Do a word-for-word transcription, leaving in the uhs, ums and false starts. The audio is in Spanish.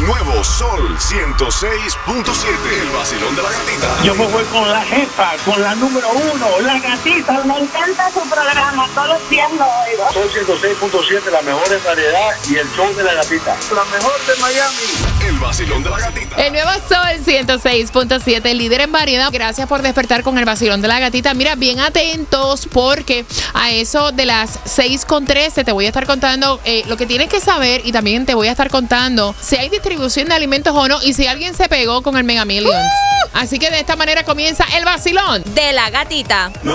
Nuevo Sol ciento seis punto siete. El vacilón de la gatita. Yo me voy con la jefa, con la número uno, la gatita. Me encanta su programa, todos los días lo oigo. Sol ciento seis punto siete, la mejor en variedad y el show de la gatita. La mejor de Miami. El vacilón de la gatita. El Nuevo Sol ciento seis punto siete, líder en variedad. Gracias por despertar con el vacilón de la gatita. Mira, bien atentos porque a eso de las seis con trece te voy a estar contando eh, lo que tienes que saber y también te voy a estar contando si hay distribución de alimentos o no y si alguien se pegó con el Mega Millions. Uh. Así que de esta manera comienza el vacilón de la gatita. No,